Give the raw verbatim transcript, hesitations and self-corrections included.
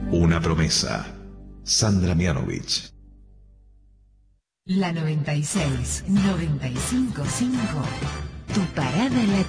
Una promesa. Sandra Mianovich. La noventa y seis, noventa y cinco punto cinco. Tu parada latina.